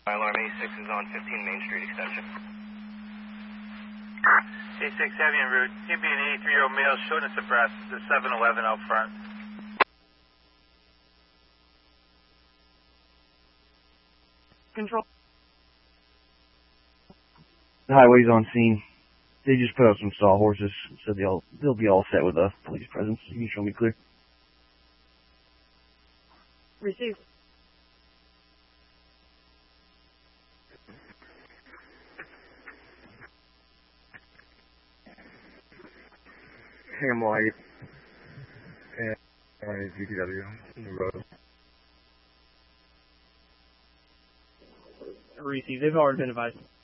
Alarm A6 is on 15 Main Street extension. A6 heavy en route. Seem to be an 83-year-old male, shortness of breath. The 7-Eleven out front. Control. The highway's on scene. They just put out some sawhorses, so they'll be all set with a police presence. You can show me clear. Received. Ham Light and GTW in the road. Received. They've already been advised.